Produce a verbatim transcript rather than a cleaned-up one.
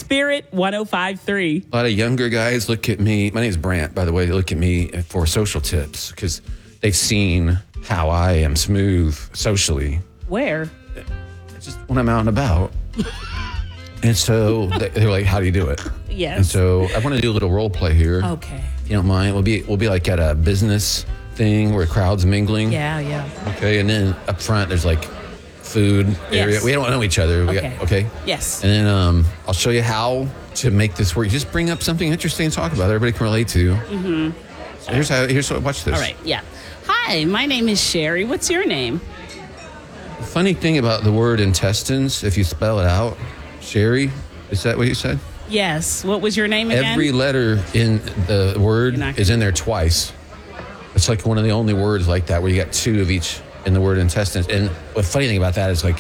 Spirit one oh five point three. A lot of younger guys look at me. My name's Brant, by the way. They look at me for social tips because they've seen how I am smooth socially. Where? Just when I'm out and about. And so they're like, "How do you do it?" Yes. And so I want to do a little role play here. Okay. If you don't mind, we'll be we'll be like at a business thing where crowds mingling. Yeah, yeah. Okay, and then up front there's like food area. Yes. We don't know each other. We Okay. got, okay. Yes. And then um, I'll show you how to make this work. You just bring up something interesting to talk about. Everybody can relate to. Mm-hmm. So here's how. Here's what. Watch this. All right. Yeah. Hi, my name is Sherry. What's your name? The funny thing about the word intestines, if you spell it out, Sherry, is that what you said? Yes. What was your name again? Every letter in the word You're not is in there twice. It's like one of the only words like that where you got two of each in the word intestines. And the funny thing about that is like